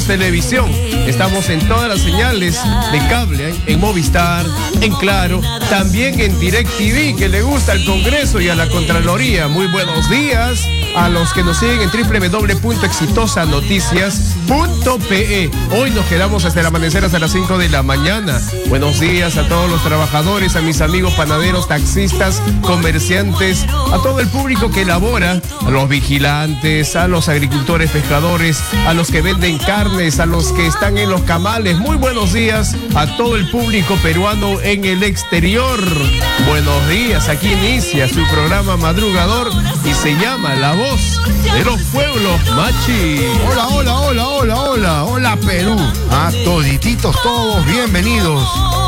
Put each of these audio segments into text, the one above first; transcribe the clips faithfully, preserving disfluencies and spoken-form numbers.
tenemos televisión. Estamos en todas las señales de cable, ¿eh? En Movistar, en Claro, también en DirecTV, que le gusta al Congreso y a la Contraloría. Muy buenos días a los que nos siguen en doble u doble u doble u punto exitosa noticias punto pe e. Hoy nos quedamos hasta el amanecer, hasta las cinco de la mañana. Buenos días a todos los trabajadores, a mis amigos panaderos, taxistas, comerciantes, a todo el público que labora, a los vigilantes, a los agricultores, pescadores, a los que venden carnes, a los que están en los camales. Muy buenos días a todo el público peruano en el exterior. Buenos días, aquí inicia su programa madrugador y se llama La Voz de los Pueblos Machi. Hola, hola, hola, hola, hola, hola Perú. A todititos todos, bienvenidos.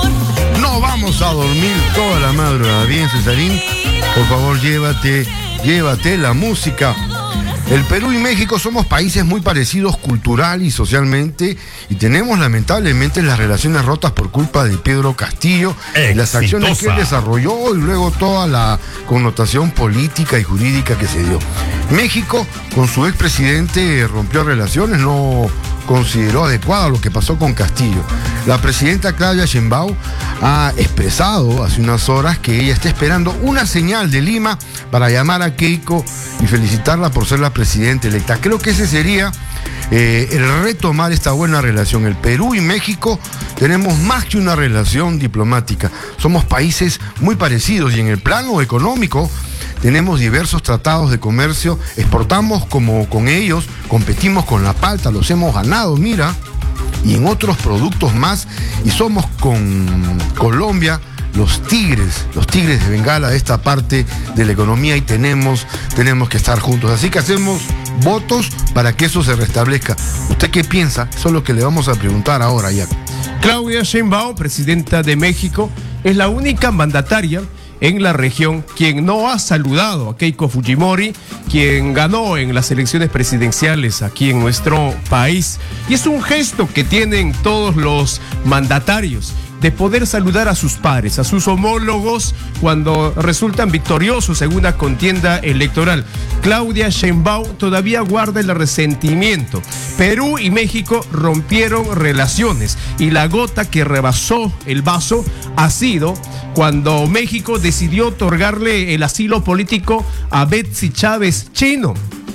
No vamos a dormir toda la madrugada. Bien, Cesarín, por favor llévate, llévate la música. El Perú y México somos países muy parecidos cultural y socialmente y tenemos lamentablemente las relaciones rotas por culpa de Pedro Castillo y las acciones que él desarrolló y luego toda la connotación política y jurídica que se dio. México con su expresidente rompió relaciones, no consideró adecuado lo que pasó con Castillo. La presidenta Claudia Sheinbaum ha expresado hace unas horas que ella está esperando una señal de Lima para llamar a Keiko y felicitarla por ser la presidenta electa. Creo que ese sería eh, el retomar esta buena relación. El Perú y México tenemos más que una relación diplomática. Somos países muy parecidos y en el plano económico tenemos diversos tratados de comercio, exportamos como con ellos, competimos con la palta, los hemos ganado, mira, y en otros productos más, y somos con Colombia los tigres, los tigres de Bengala de esta parte de la economía y tenemos, tenemos que estar juntos. Así que hacemos votos para que eso se restablezca. ¿Usted qué piensa? Eso es lo que le vamos a preguntar ahora ya. Claudia Sheinbaum, presidenta de México, es la única mandataria en la región quien no ha saludado a Keiko Fujimori, quien ganó en las elecciones presidenciales aquí en nuestro país. Y es un gesto que tienen todos los mandatarios de poder saludar a sus pares, a sus homólogos cuando resultan victoriosos en una contienda electoral. Claudia Sheinbaum todavía guarda el resentimiento. Perú y México rompieron relaciones y la gota que rebasó el vaso ha sido cuando México decidió otorgarle el asilo político a Betsy Chávez Chino.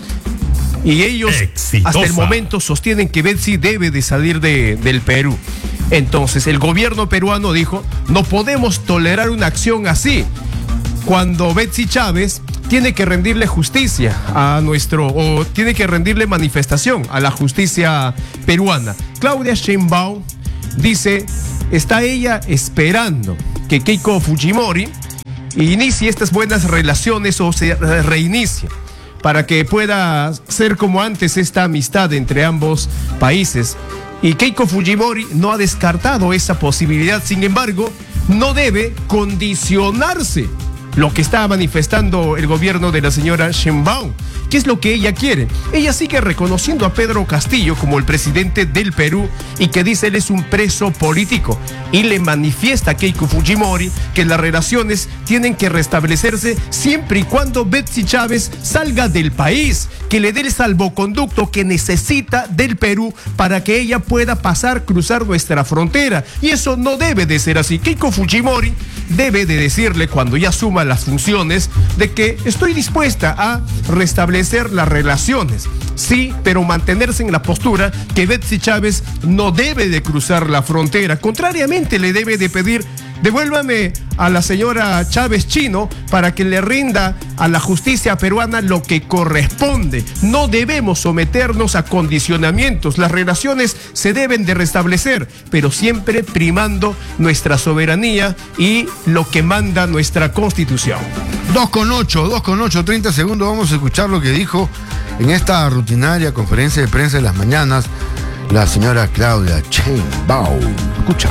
Y ellos Exitosa. hasta el momento sostienen que Betsy debe de salir de, del Perú. Entonces el gobierno peruano dijo, no podemos tolerar una acción así, cuando Betsy Chávez tiene que rendirle justicia a nuestro, o tiene que rendirle manifestación a la justicia peruana. Claudia Sheinbaum dice, está ella esperando que Keiko Fujimori inicie estas buenas relaciones o se reinicie, para que pueda ser como antes esta amistad entre ambos países. Y Keiko Fujimori no ha descartado esa posibilidad, sin embargo, no debe condicionarse lo que está manifestando el gobierno de la señora Sheinbaum. ¿Qué es lo que ella quiere? Ella sigue reconociendo a Pedro Castillo como el presidente del Perú y que dice él es un preso político. Y le manifiesta a Keiko Fujimori que las relaciones tienen que restablecerse siempre y cuando Betsy Chávez salga del país, que le dé el salvoconducto que necesita del Perú para que ella pueda pasar, cruzar nuestra frontera. Y eso no debe de ser así. Keiko Fujimori debe de decirle cuando ya asuma las funciones de que estoy dispuesta a restablecer las relaciones, sí, pero mantenerse en la postura que Betsy Chávez no debe de cruzar la frontera. Contrariamente, le debe de pedir, devuélvame a la señora Chávez Chino para que le rinda a la justicia peruana lo que corresponde. No debemos someternos a condicionamientos. Las relaciones se deben de restablecer, pero siempre primando nuestra soberanía y lo que manda nuestra Constitución. Dos con ocho, dos con ocho, treinta segundos. Vamos a escuchar lo que dijo en esta rutinaria conferencia de prensa de las mañanas la señora Claudia Sheinbaum. Escucha.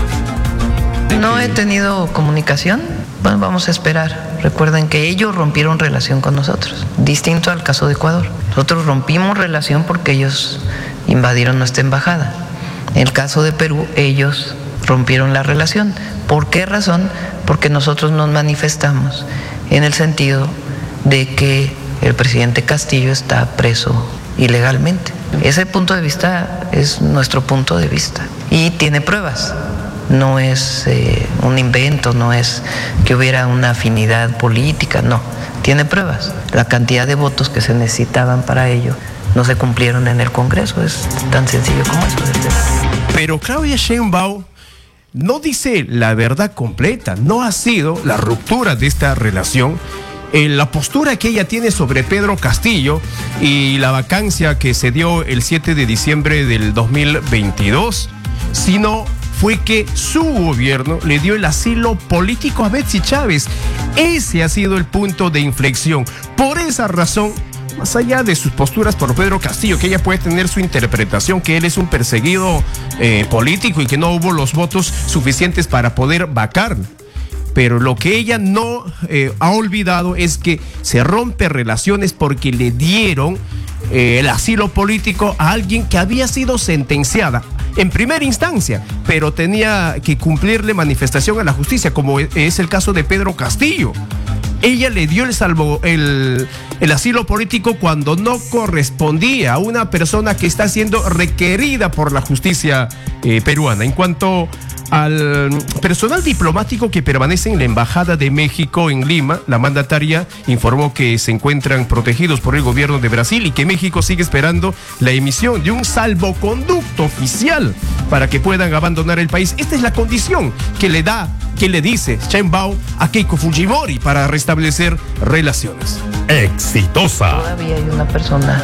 No he tenido comunicación, bueno, vamos a esperar. Recuerden que ellos rompieron relación con nosotros, distinto al caso de Ecuador. Nosotros rompimos relación porque ellos invadieron nuestra embajada. En el caso de Perú, ellos rompieron la relación. ¿Por qué razón? Porque nosotros nos manifestamos en el sentido de que el presidente Castillo está preso ilegalmente. Ese punto de vista es nuestro punto de vista y tiene pruebas. No es eh, un invento, no es que hubiera una afinidad política, no. Tiene pruebas. La cantidad de votos que se necesitaban para ello no se cumplieron en el Congreso. Es tan sencillo como eso. Pero Claudia Sheinbaum no dice la verdad completa. No ha sido la ruptura de esta relación. Eh, la postura que ella tiene sobre Pedro Castillo y la vacancia que se dio el siete de diciembre del dos mil veintidós, sino fue que su gobierno le dio el asilo político a Betsy Chávez. Ese ha sido el punto de inflexión. Por esa razón, más allá de sus posturas por Pedro Castillo, que ella puede tener su interpretación, que él es un perseguido eh, político y que no hubo los votos suficientes para poder vacarlo. Pero lo que ella no eh, ha olvidado es que se rompe relaciones porque le dieron eh, el asilo político a alguien que había sido sentenciada en primera instancia, pero tenía que cumplirle manifestación a la justicia, como es el caso de Pedro Castillo. Ella le dio el, salvo, el, el asilo político cuando no correspondía a una persona que está siendo requerida por la justicia eh, peruana. En cuanto al personal diplomático que permanece en la Embajada de México en Lima, la mandataria informó que se encuentran protegidos por el gobierno de Brasil y que México sigue esperando la emisión de un salvoconducto oficial para que puedan abandonar el país. Esta es la condición que le da, que le dice Sheinbaum a Keiko Fujimori para restablecer relaciones. Exitosa. Todavía hay una persona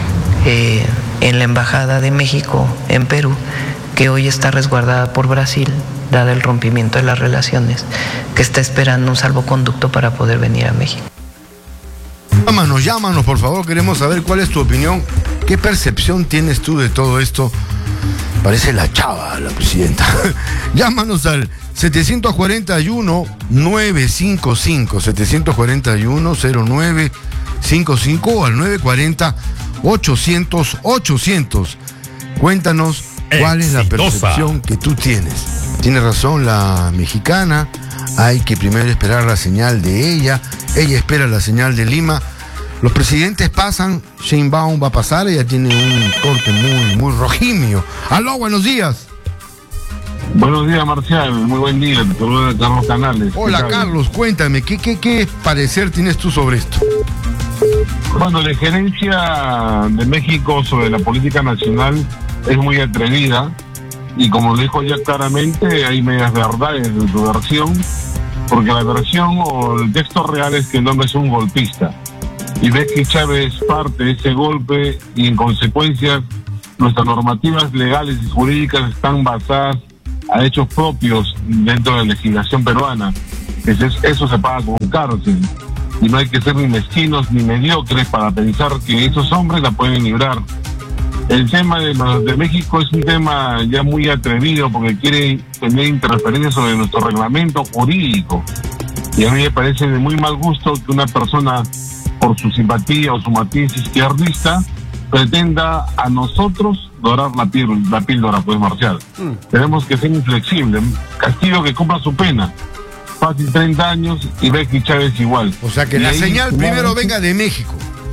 eh, en la Embajada de México en Perú que hoy está resguardada por Brasil, dada el rompimiento de las relaciones, que está esperando un salvoconducto para poder venir a México. Llámanos, llámanos, por favor, queremos saber cuál es tu opinión, qué percepción tienes tú de todo esto. Parece la chava, la presidenta. Llámanos al setecientos cuarenta y uno, novecientos cincuenta y cinco, setecientos cuarenta y uno, cero nueve cincuenta y cinco o al novecientos cuarenta, ochocientos, ochocientos. Cuéntanos cuál es la percepción que tú tienes. Tiene razón la mexicana, hay que primero esperar la señal de ella, ella espera la señal de Lima. Los presidentes pasan, Sheinbaum va a pasar, ella tiene un corte muy, muy rojimio. Aló, buenos días. Buenos días, Marcial, muy buen día, te saluda Carlos Canales. Hola, Carlos, cuéntame, ¿qué, qué, qué parecer tienes tú sobre esto? Bueno, la injerencia de México sobre la política nacional es muy atrevida y, como lo dijo ya claramente, hay medias verdades en su versión, porque la versión o el texto real es que el hombre es un golpista y Betsy Chávez parte de ese golpe y, en consecuencia, nuestras normativas legales y jurídicas están basadas a hechos propios dentro de la legislación peruana. Eso, eso se paga con cárcel y no hay que ser ni mezquinos ni mediocres para pensar que esos hombres la pueden librar. El tema de, de México es un tema ya muy atrevido porque quiere tener interferencias sobre nuestro reglamento jurídico. Y a mí me parece de muy mal gusto que una persona, por su simpatía o su matiz izquierdista, pretenda a nosotros dorar la, píldora, la píldora, pues, Marcial. Mm. Tenemos que ser inflexibles. Castillo que cumpla su pena. Fácil treinta años y Betsy Chávez igual. O sea que y la ahí, señal claro, primero venga de México.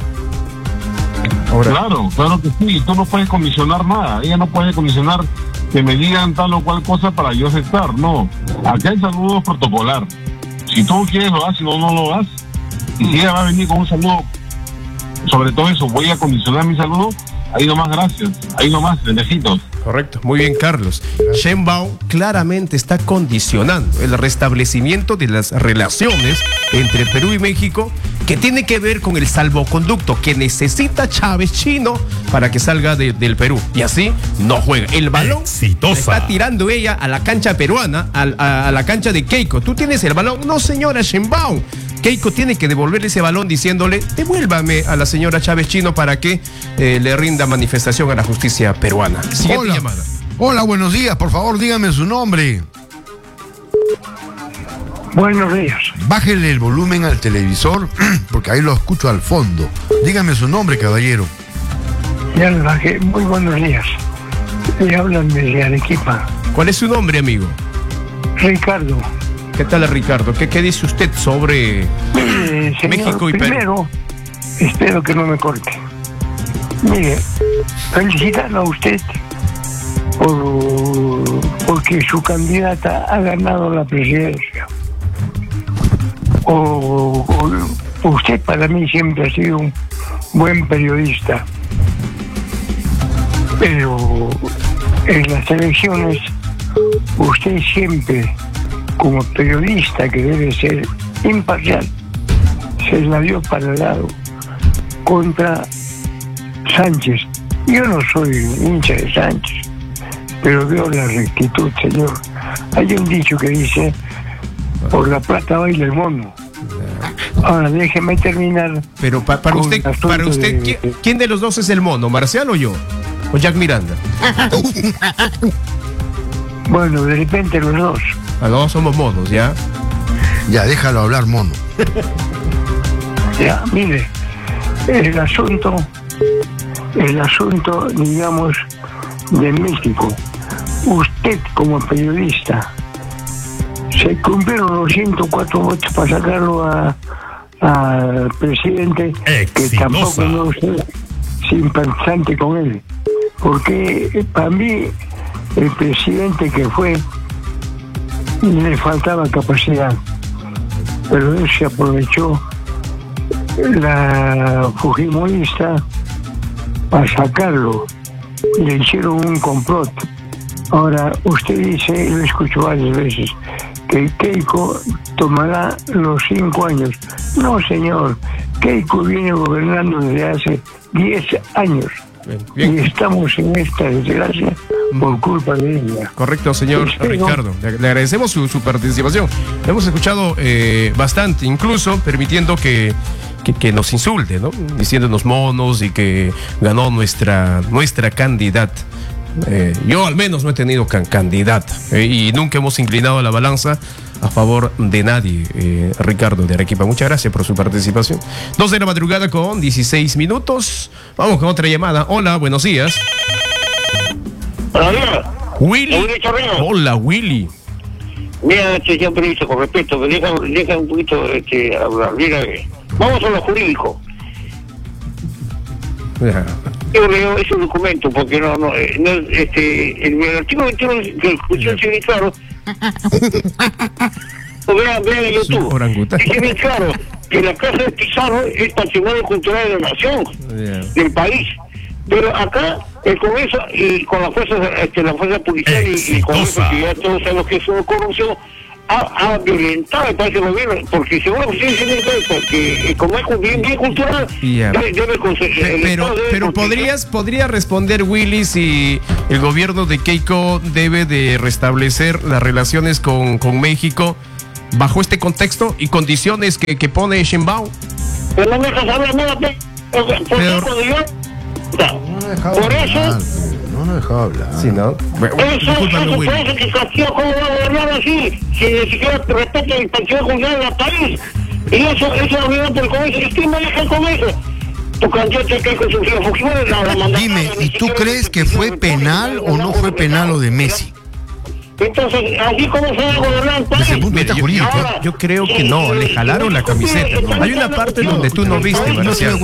Ahora. Claro, claro que sí. Tú no puedes condicionar nada. Ella no puede condicionar que me digan tal o cual cosa para yo aceptar. No. Acá el saludo es protocolar. Si tú quieres lo das, si no, no lo das. Y si ella va a venir con un saludo, sobre todo eso, voy a condicionar mi saludo, ahí nomás, gracias. Ahí nomás, de lejitos. Correcto, muy bien, Carlos. Sheinbaum claramente está condicionando el restablecimiento de las relaciones entre Perú y México, que tiene que ver con el salvoconducto que necesita Chávez Chino para que salga de, del Perú. Y así no juega. El balón está tirando ella a la cancha peruana, a, a, a la cancha de Keiko. ¿Tú tienes el balón? No, señora Sheinbaum. Keiko tiene que devolverle ese balón diciéndole, devuélvame a la señora Chávez Chino para que eh, le rinda manifestación a la justicia peruana. Siguiente Hola. llamada. Hola, buenos días, por favor, dígame su nombre. Buenos días. Bájele el volumen al televisor, porque ahí lo escucho al fondo. Dígame su nombre, caballero. Ya le bajé. Muy buenos días. Le hablan desde Arequipa. ¿Cuál es su nombre, amigo? Ricardo. ¿Qué tal, Ricardo? ¿Qué, qué dice usted sobre eh, señor, México y Perú? Primero, espero que no me corte. Mire, felicitarlo a usted por, porque su candidata ha ganado la presidencia. O, o, usted para mí siempre ha sido un buen periodista, pero en las elecciones usted siempre, como periodista que debe ser imparcial, se la dio para el lado contra Sánchez. Yo no soy hincha de Sánchez, pero veo la rectitud, señor. Hay un dicho que dice: por la plata baila el mono. Ahora déjeme terminar. Pero pa, para usted, para usted de... ¿quién, ¿quién de los dos es el mono? ¿Marcial o yo? ¿O Jack Miranda? Bueno, de repente los dos. A los dos somos monos, ¿ya? Ya, déjalo hablar, mono. Ya, mire, el asunto, el asunto, digamos, de México. Usted como periodista, se cumplieron los ciento cuatro votos para sacarlo a al presidente. Exitosa. Que tampoco no soy simpatizante con él, porque para mí el presidente que fue le faltaba capacidad, pero él se aprovechó la fujimorista para sacarlo, le hicieron un complot. Ahora usted dice, lo escucho varias veces, que Keiko tomará los cinco años. No, señor, Keiko viene gobernando desde hace diez años. Bien, bien. Y estamos en esta desgracia por culpa de ella. Correcto, señor Espero. Ricardo. Le, le agradecemos su, su participación. Hemos escuchado eh, bastante, incluso permitiendo que, que, que nos insulte, ¿no? Diciéndonos monos y que ganó nuestra, nuestra candidata. Eh, yo al menos no he tenido can candidata eh, y nunca hemos inclinado la balanza a favor de nadie, eh, Ricardo de Arequipa. Muchas gracias por su participación. Dos de la madrugada con dieciséis minutos. Vamos con otra llamada. Hola, buenos días. Hola, Willy. Hola, Willy. Mira, señor periodista, con respeto, que deja, deja un poquito este, hablar. Mira, vamos a lo jurídico. Yeah. Yo leo ese documento porque no, no, no este, el, el artículo veintiuno que escuché bien claro. Vean, vean en YouTube. Es bien claro que la Casa de Pizarro es patrimonio cultural de la nación, yeah, del país. Pero acá el Congreso y con la fuerza, este, la fuerza policial y, y el Congreso, que ya todos sabemos que es una corrupción, ha, ha violentado el país del gobierno, porque según la Constitución porque eh, como es bien, bien cultural, yeah, debe, debe conseguir. Pero, pero podrías, podría responder, Willy, si el gobierno de Keiko debe de restablecer las relaciones con, con México bajo este contexto y condiciones que, que pone Sheinbaum. Pero no me dejas hablar nada, porque pero... cuando yo No por eso hablar, no lo dejaba hablar. Sí, ¿no? Bueno, eso, eso por eso que Castillo cómo va a gobernar así, si ni siquiera respeta el partido judicial del país. Y eso, eso lo vieron por el Congreso. ¿Y quién maneja el Congreso? Tu candidato que con su hijo Fujimori la, la mandó. Dime, ¿y tú crees que fue penal o no fue penal lo de Messi? Entonces, así como se va a gobernar el país. Desde el punto de vista jurídico. Yo creo que no, le jalaron la camiseta, ¿no? Hay una parte donde tú no viste, Marcial.